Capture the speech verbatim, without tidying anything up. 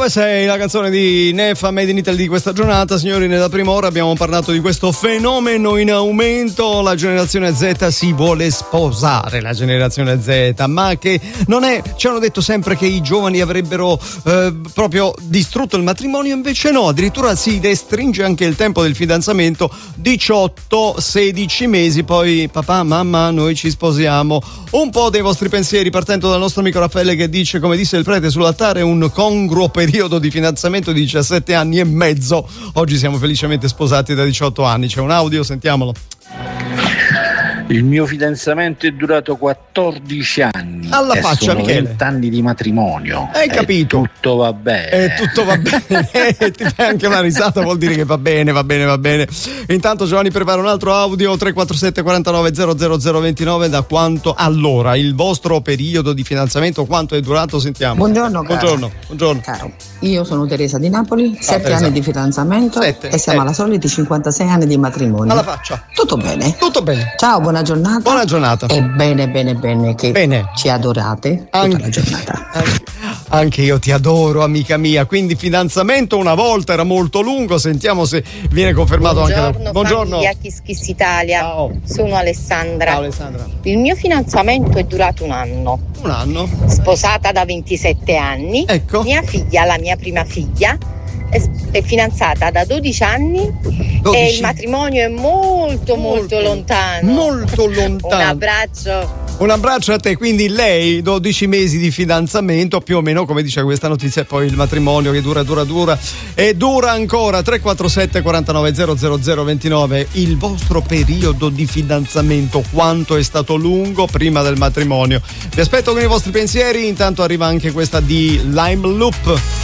Dove sei? La canzone di Nefa Made in Italy di questa giornata. Signori, nella prima ora abbiamo parlato di questo fenomeno in aumento. La generazione Z si vuole sposare, la generazione Z, ma che non è, ci hanno detto sempre che i giovani avrebbero eh, proprio distrutto il matrimonio, invece no, addirittura si restringe anche il tempo del fidanzamento, diciotto sedici mesi, poi papà, mamma, noi ci sposiamo. Un po' dei vostri pensieri partendo dal nostro amico Raffaele, che dice: come disse il prete sull'altare, un congruo periodo di fidanzamento di diciassette anni e mezzo. Oggi siamo felicemente sposati da diciotto anni. C'è un audio, sentiamolo. Il mio fidanzamento è durato quattordici anni. Alla e faccia, sono Michele. venti anni di matrimonio. Hai capito? E tutto va bene. E tutto va bene. Ti fai anche una risata, vuol dire che va bene, va bene, va bene. Intanto Giovanni prepara un altro audio. Tre quattro sette quarantanove zero zero zero ventinove. Da quanto? Allora, il vostro periodo di fidanzamento quanto è durato? Sentiamo. Buongiorno, caro. Buongiorno, buongiorno. Caro, io sono Teresa di Napoli, Ciao, sette Teresa. anni di fidanzamento Sette, e siamo sette. alla soliti cinquantasei anni di matrimonio. Alla faccia. Tutto bene? Tutto bene. Ciao, buona giornata. Buona giornata. E bene, bene, bene che Bene. ci adorate tutta Anche- la giornata. Anche, anche io ti adoro, amica mia. Quindi fidanzamento una volta era molto lungo. Sentiamo se viene confermato Buongiorno, anche da... Buongiorno. famiglia Kiss Kiss Italia. Ciao. Sono Alessandra. Ciao Alessandra. Il mio fidanzamento è durato un anno. Un anno. Sposata da ventisette anni. Ecco. Mia figlia, la mia prima figlia, è, è fidanzata da dodici anni dodici. e il matrimonio è molto molto, molto lontano. Molto lontano. Un abbraccio. Un abbraccio a te. Quindi lei dodici mesi di fidanzamento, più o meno, come dice questa notizia, e poi il matrimonio che dura dura dura e dura ancora. Tre quattro sette quarantanove zero zero zero ventinove. Il vostro periodo di fidanzamento quanto è stato lungo prima del matrimonio? Vi aspetto con i vostri pensieri. Intanto arriva anche questa di Lime Loop.